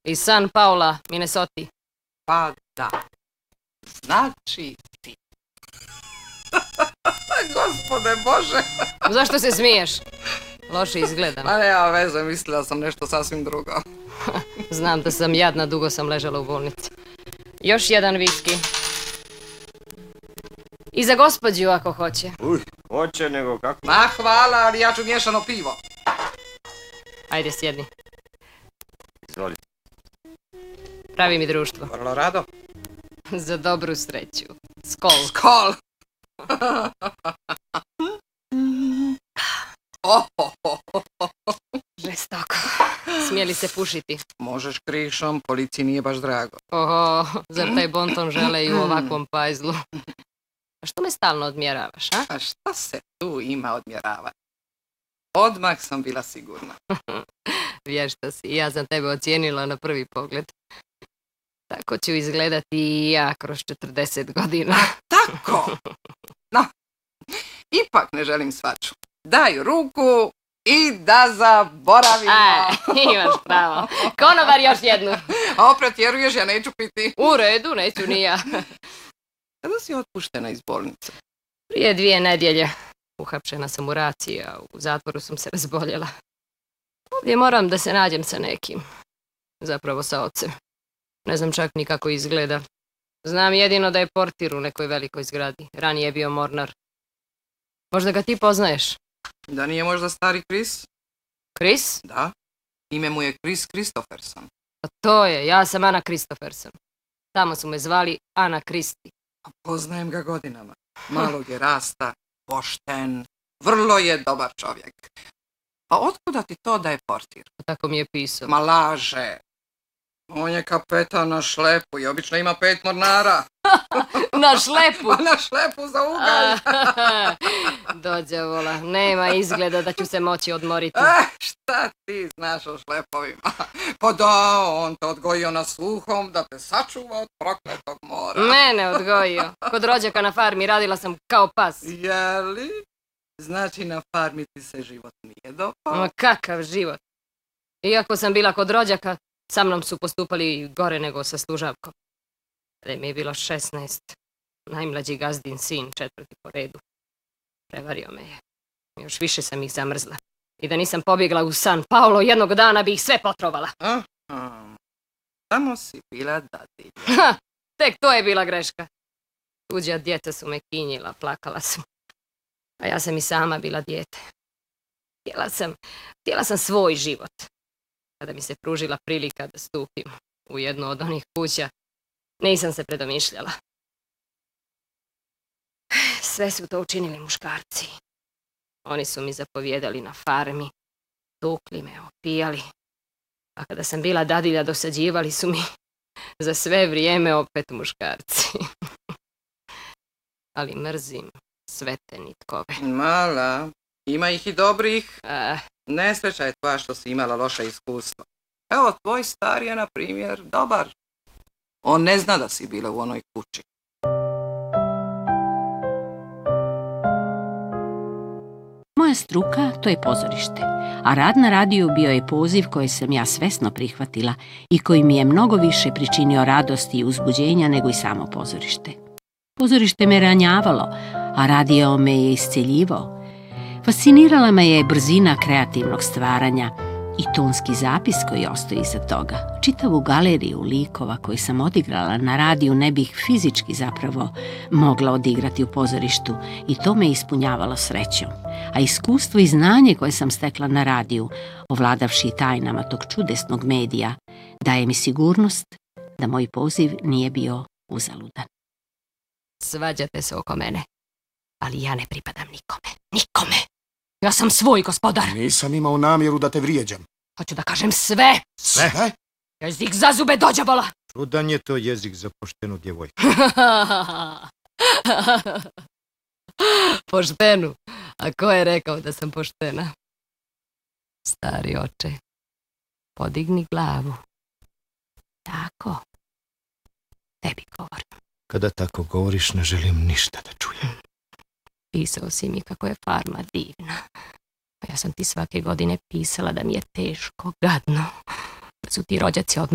Iz San Paula, Minnesota. Pa da. Znači ti. Gospode Bože. Zašto se smiješ? Loše izgledam. Ma nema veze, mislila sam nešto sasvim drugo. Znam da sam jadna, dugo sam ležala u bolnici. Još jedan viski. I za gospođu ako hoće. Hoće nego kako? Ma hvala, ali ja ću miješano pivo. Ajde, sjedni. Izvolite. Pravi mi društvo. Vrlo rado. Za dobru sreću. Skol. Skol! Žestoko. Smije li se pušiti? Možeš krišom, policiji nije baš drago. Oho, zar taj bonton žele i u ovakvom pajzlu? A što me stalno odmjeravaš, a? A šta se tu ima odmjeravati? Odmah sam bila sigurna. Vješta si, ja sam tebe ocijenila na prvi pogled. Tako ću izgledati i ja kroz 40 godina. Tako! No, ipak ne želim svaču. Daj ruku i da zaboravimo. Imaš pravo. Konobar još jednu. A opet vjeruješ, ja neću piti. U redu, neću ni ja. Kada si otpuštena iz bolnice? Prije 2 nedjelje. Uhapšena sam u raciji, a u zatvoru sam se razboljela. Ovdje moram da se nađem sa nekim. Zapravo sa ocem. Ne znam čak ni kako izgleda. Znam jedino da je portir u nekoj velikoj zgradi. Ranije je bio mornar. Možda ga ti poznaješ? Da nije možda stari Chris? Chris? Da. Ime mu je Chris Christopherson. A to je, ja sam Ana Christopherson. Tamo su me zvali Ana Kristi. Poznajem ga godinama. Malog je rasta, pošten, vrlo je dobar čovjek. Pa otkuda ti to da je portir? Tako mi je pisao. Ma laže. On je kapetan na šlepu i obično ima 5 mornara. Na šlepu? Pa na šlepu za ugalj. Dođavola, nema izgleda da ću se moći odmoriti. Šta ti znaš o šlepovima? Pa da, on te odgojio na sluhom da te sačuva od prokletog mora. Mene odgojio. Kod rođaka na farmi radila sam kao pas. Jeli? Znači na farmi ti se život nije dopao? Ma kakav život. Iako sam bila kod rođaka, sa mnom su postupali gore nego sa služavkom. Kada mi je bilo 16, najmlađi gazdin sin, 4. po redu. Prevario me je. Još više sam ih zamrzla. I da nisam pobjegla u San Paolo, jednog dana bi ih sve potrovala. Tamo si bila dadilja. Tek to je bila greška. Tuđa djeca su me kinjila, plakala su. A ja sam i sama bila dijete. Htjela sam svoj život. Kada mi se pružila prilika da stupim u jednu od onih kuća, nisam se predomišljala. Sve su to učinili muškarci. Oni su mi zapovjedali na farmi, tukli me, opijali. A kada sam bila dadilja, dosađivali su mi za sve vrijeme opet muškarci. Ali mrzim sve te nitkove. Mala, ima ih i dobrih. Nesreća je tvoja što si imala loše iskustvo. Evo, tvoj star je, na primjer, dobar. On ne zna da si bila u onoj kući. Moja struka, to je pozorište, a rad na radiju bio je poziv koji sam ja svesno prihvatila i koji mi je mnogo više pričinio radosti i uzbuđenja nego i samo pozorište. Pozorište me ranjavalo, a radio me je isceljivao. Fascinirala me je brzina kreativnog stvaranja i tonski zapis koji ostoji iza toga. Čitavu galeriju likova koji sam odigrala na radiju ne bih fizički zapravo mogla odigrati u pozorištu i to me ispunjavalo srećom. A iskustvo i znanje koje sam stekla na radiju, ovladavši tajnama tog čudesnog medija, daje mi sigurnost da moj poziv nije bio uzaludan. Svađate se oko mene, ali ja ne pripadam nikome. Nikome! Ja sam svoj gospodar. Nisam imao namjeru da te vrijeđam. Hoću da kažem sve. Sve? Jezik za zube dođavola. Čudan je to jezik za poštenu djevojku. Poštenu? A ko je rekao da sam poštena? Stari oče, podigni glavu. Tako. Tebi govorim. Kada tako govoriš, ne želim ništa da čujem. Pisao si mi kako je farma divna. A ja sam ti svake godine pisala da mi je teško, gadno. Da su ti rođaci od